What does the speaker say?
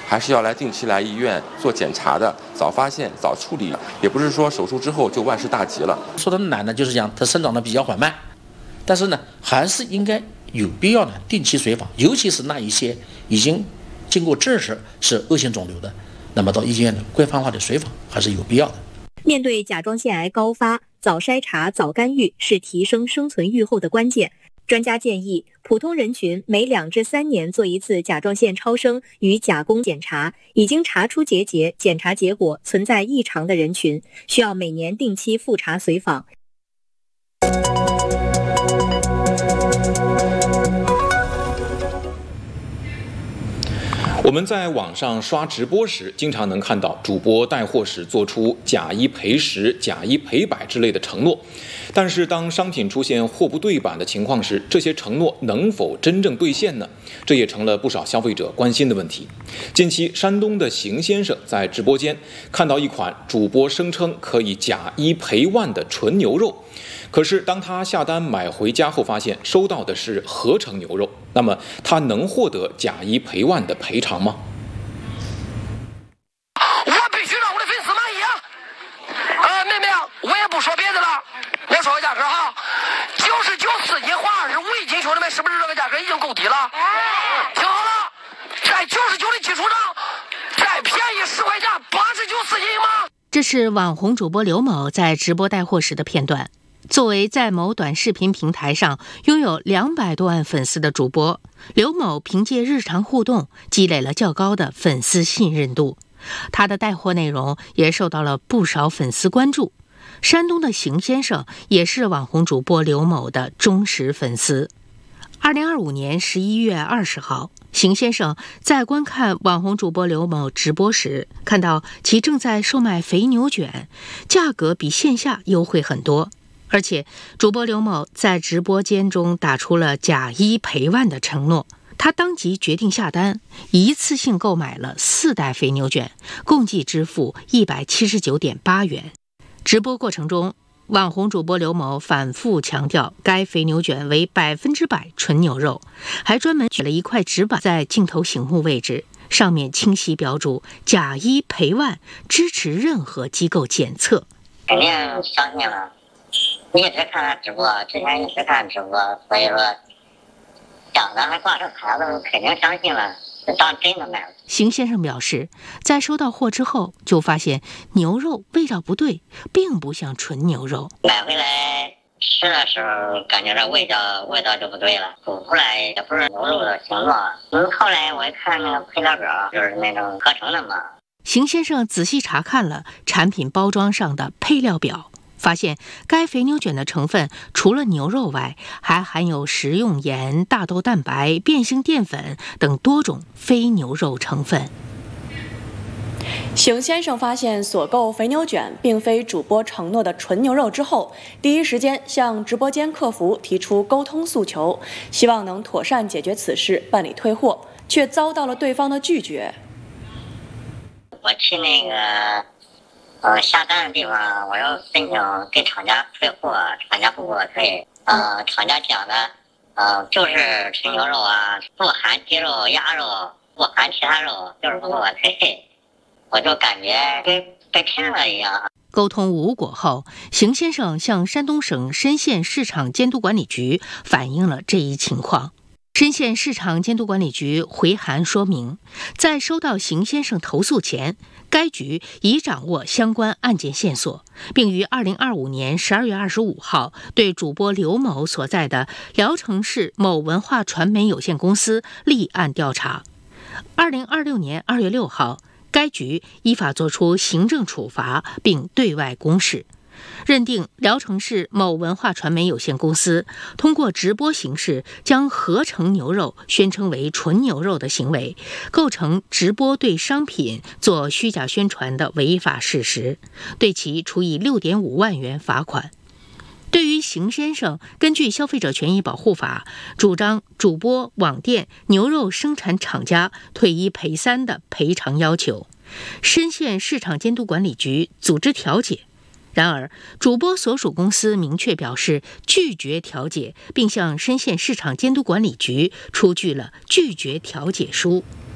还是要定期来医院做检查的，早发现早处理，也不是说手术之后就万事大吉了。 说的难呢，就是讲它生长的比较缓慢，但是呢，还是应该有必要呢定期随访，尤其是那一些已经经过证实是恶性肿瘤的，那么到医院的规范化的随访还是有必要的。 面对甲状腺癌高发，早筛查、早干预是提升生存预后的关键。专家建议，普通人群每2至3年做一次甲状腺超声与甲功检查，已经查出结节，检查结果存在异常的人群，需要每年定期复查随访。 我们在网上刷直播时，经常能看到主播带货时做出假一赔10、假一赔100之类的承诺。但是当商品出现货不对版的情况时，这些承诺能否真正兑现呢？这也成了不少消费者关心的问题。近期，山东的邢先生在直播间看到一款主播声称可以假1赔1的纯牛肉，可是当他下单买回家后，发现收到的是合成牛肉。那么他能获得假1赔1的赔偿吗？ 我必须让我的粉丝满意啊！妹妹，我也不说别的了，我说个价格哈，99四斤换25一斤，兄弟们，是不是这个价格已经够低了？听好了，在99的基础上再便宜10块钱，89四斤吗？ 这是网红主播刘某在直播带货时的片段。作为在某短视频平台上拥有200多万粉丝的主播，刘某凭借日常互动积累了较高的粉丝信任度，他的带货内容也受到了不少粉丝关注。山东的邢先生也是网红主播刘某的忠实粉丝。2025年11月20号，邢先生在观看网红主播刘某直播时，看到其正在售卖肥牛卷，价格比线下优惠很多。而且主播刘某在直播间中打出了假1赔1的承诺，他当即决定下单，一次性购买了4袋肥牛卷，共计支付179.8元。直播过程中，网红主播刘某反复强调该肥牛卷为100%纯牛肉，还专门举了一块纸板在镜头醒目位置，上面清晰标注假1赔1，支持任何机构检测。 肯定相信了，一直看他直播，之前一直看直播，所以说讲的还挂上牌子，肯定相信了，就当真的买了。 邢先生表示，在收到货之后就发现牛肉味道不对，并不像纯牛肉。 买回来吃的时候感觉这味道就不对了，煮出来也不是牛肉的形状。后来我一看那个配料表，就是那种合成的嘛。 邢先生仔细查看了产品包装上的配料表，发现该肥牛卷的成分除了牛肉外，还含有食用盐、大豆蛋白、变性淀粉等多种非牛肉成分。 邢先生发现所购肥牛卷并非主播承诺的纯牛肉之后，第一时间向直播间客服提出沟通诉求，希望能妥善解决此事，办理退货，却遭到了对方的拒绝。 我去那个下单的地方，我要申请给厂家退货，厂家不给我退。厂家讲的就是纯牛肉啊，不含鸡肉、鸭肉，不含其他肉，就是不给我退。我就感觉跟被骗了一样。 沟通无果后，邢先生向山东省深县市场监督管理局反映了这一情况。深县市场监督管理局回函说明，在收到邢先生投诉前，该局已掌握相关案件线索，并于2025年12月25号对主播刘某所在的聊城市某文化传媒有限公司立案调查。2026年2月6号，该局依法作出行政处罚，并对外公示，认定聊城市某文化传媒有限公司通过直播形式将合成牛肉宣称为纯牛肉的行为，构成直播对商品做虚假宣传的违法事实，对其处以6.5万元罚款。对于邢先生根据消费者权益保护法主张主播、网店、牛肉生产厂家退1赔3的赔偿要求，深县市场监督管理局组织调解。然而，主播所属公司明确表示拒绝调解，并向深县市场监督管理局出具了拒绝调解书。